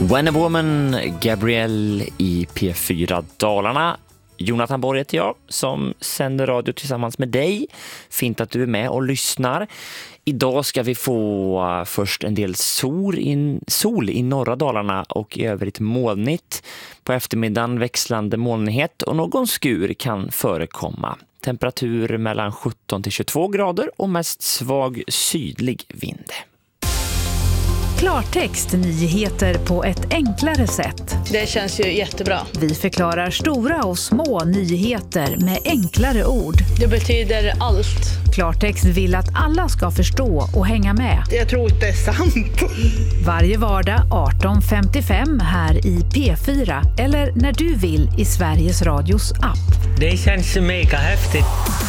When a Woman, Gabrielle i P4 Dalarna. Jonathan Borg heter jag som sänder radio tillsammans med dig. Fint att du är med och lyssnar. Idag ska vi få först en del sol i norra Dalarna och i övrigt molnigt. På eftermiddagen växlande molnighet och någon skur kan förekomma. Temperatur mellan 17 till 22 grader och mest svag sydlig vind. Klartext, nyheter på ett enklare sätt. Det känns ju jättebra. Vi förklarar stora och små nyheter med enklare ord. Det betyder allt. Klartext vill att alla ska förstå och hänga med. Jag tror inte det är sant. Varje vardag 18.55 här i P4 eller när du vill i Sveriges Radios app. Det känns mega häftigt.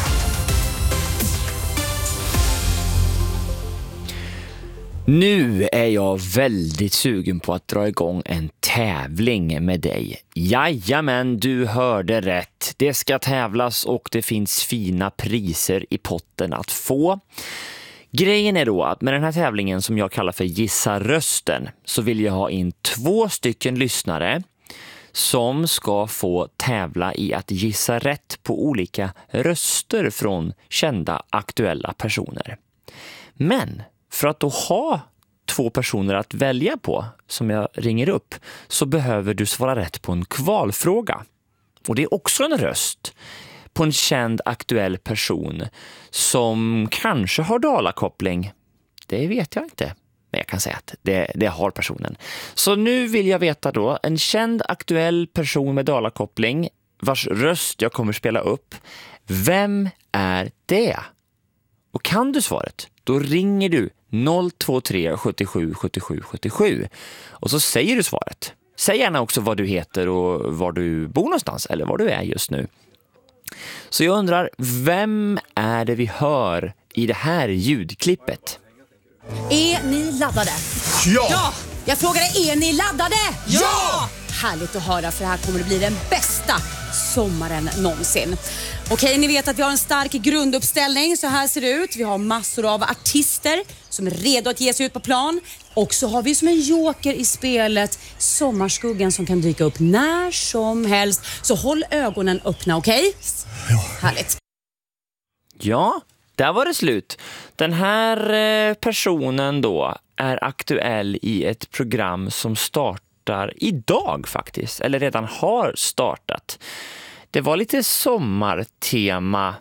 Nu är jag väldigt sugen på att dra igång en tävling med dig. Jajamän, du hörde rätt. Det ska tävlas och det finns fina priser i potten att få. Grejen är då att med den här tävlingen som jag kallar för Gissa rösten så vill jag ha in 2 stycken lyssnare som ska få tävla i att gissa rätt på olika röster från kända aktuella personer. Men för att då ha 2 personer att välja på som jag ringer upp så behöver du svara rätt på en kvalfråga. Och det är också en röst på en känd aktuell person som kanske har dalakoppling. Det vet jag inte. Men jag kan säga att det har personen. Så nu vill jag veta då en känd aktuell person med dalakoppling vars röst jag kommer spela upp. Vem är det? Och kan du svaret? Då ringer du 023 77 77 77 och så säger du svaret. Säg gärna också vad du heter och var du bor någonstans eller var du är just nu. Så jag undrar, vem är det vi hör i det här ljudklippet? Är ni laddade? Ja! Jag frågade, är ni laddade? Ja! Härligt att höra, för här kommer det bli den bästa sommaren någonsin. Okej, ni vet att vi har en stark grunduppställning. Så här ser det ut. Vi har massor av artister som är redo att ge sig ut på plan. Och så har vi som en joker i spelet sommarskuggan som kan dyka upp när som helst. Så håll ögonen öppna, okej? Ja. Härligt. Ja, där var det slut. Den här personen då är aktuell i ett program som startar idag faktiskt. Eller redan har startat. Det var lite sommartema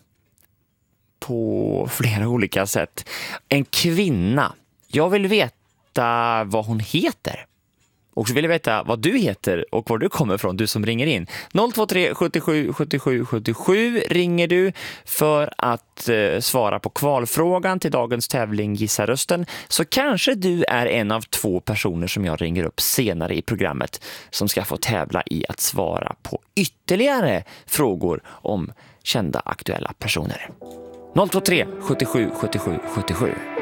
på flera olika sätt. En kvinna. Jag vill veta vad hon heter. Och så vill jag veta vad du heter och var du kommer från, du som ringer in. 023 77 77 77 ringer du för att svara på kvalfrågan till dagens tävling Gissa rösten. Så kanske du är en av 2 personer som jag ringer upp senare i programmet som ska få tävla i att svara på ytterligare frågor om kända aktuella personer. 023 77 77 77.